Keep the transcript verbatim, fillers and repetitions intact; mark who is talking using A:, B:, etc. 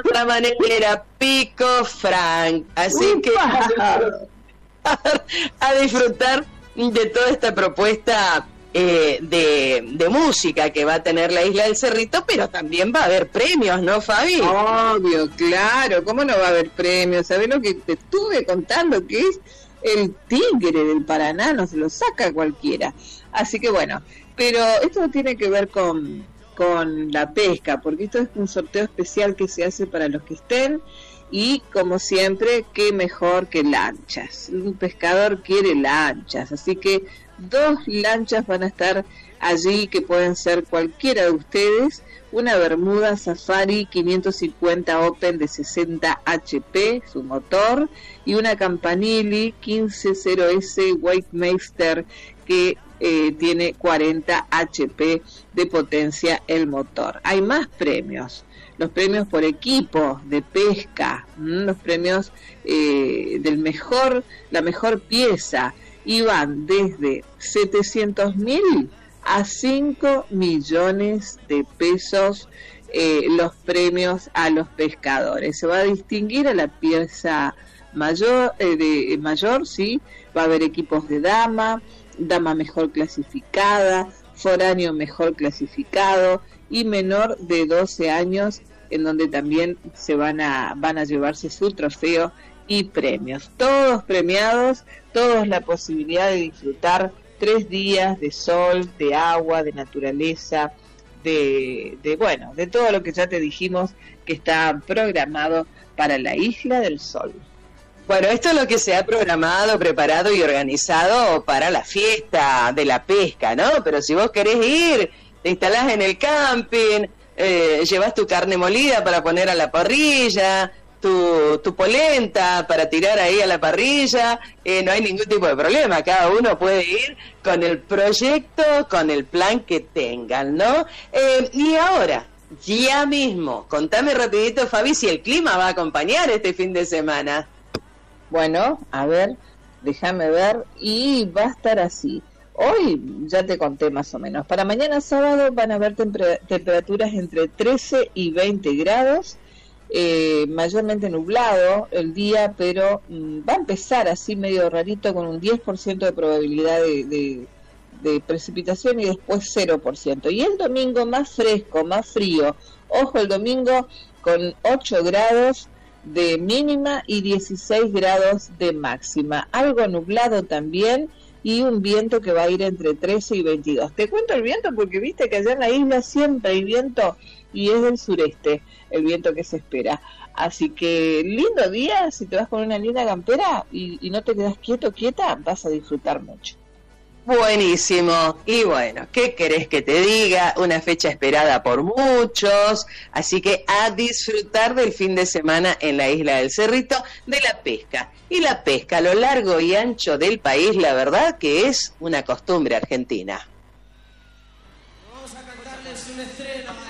A: otra manera, Pico Frank. Así que a disfrutar de toda esta propuesta eh, de, de música que va a tener la Isla del Cerrito, pero también va a haber premios, ¿no, Fabi?
B: Obvio, claro, ¿cómo no va a haber premios? ¿Sabés lo que te estuve contando? Que es el tigre del Paraná, no se lo saca cualquiera. Así que bueno, pero esto tiene que ver con, con la pesca, porque esto es un sorteo especial que se hace para los que estén. Y como siempre, qué mejor que lanchas. Un pescador quiere lanchas, así que dos lanchas van a estar allí que pueden ser cualquiera de ustedes. Una Bermuda Safari quinientos cincuenta Open de sesenta H P, su motor, y una Campanili quince cero S Whitemeister que eh, tiene cuarenta H P de potencia el motor. Hay más premios. Los premios por equipo de pesca, ¿m? Los premios eh, del mejor, la mejor pieza, y van desde setecientos mil a cinco millones de pesos eh, los premios a los pescadores. Se va a distinguir a la pieza mayor, eh, de, mayor, sí, va a haber equipos de dama, dama mejor clasificada, foráneo mejor clasificado y menor de doce años, en donde también se van a van a llevarse su trofeo y premios. Todos premiados, todos la posibilidad de disfrutar tres días de sol, de agua, de naturaleza, de, de bueno, de todo lo que ya te dijimos que está programado para la Isla del Sol.
A: Bueno, esto es lo que se ha programado, preparado y organizado para la fiesta de la pesca, ¿no? Pero si vos querés ir, te instalás en el camping, eh, llevas tu carne molida para poner a la parrilla, tu, tu polenta para tirar ahí a la parrilla, eh, no hay ningún tipo de problema, cada uno puede ir con el proyecto, con el plan que tengan, ¿no? Eh, y ahora, ya mismo, contame rapidito, Fabi, si el clima va a acompañar este fin de semana.
B: Bueno, a ver, déjame ver, y va a estar así. Hoy ya te conté más o menos. Para mañana sábado van a haber temper- temperaturas entre trece y veinte grados, eh, mayormente nublado el día, pero mmm, va a empezar así medio rarito con un diez por ciento de probabilidad de, de, de precipitación y después cero por ciento. Y el domingo más fresco, más frío. Ojo, el domingo con ocho grados de mínima y dieciséis grados de máxima. Algo nublado también y un viento que va a ir entre trece y veintidós. Te cuento el viento porque viste que allá en la isla siempre hay viento y es del sureste el viento que se espera. Así que lindo día, si te vas con una linda campera y, y no te quedas quieto, quieta, vas a disfrutar mucho.
A: Buenísimo, y bueno, ¿qué querés que te diga? Una fecha esperada por muchos, así que a disfrutar del fin de semana en la Isla del Cerrito de la pesca. Y la pesca a lo largo y ancho del país, la verdad que es una costumbre argentina.
C: Vamos a cantarles un estreno.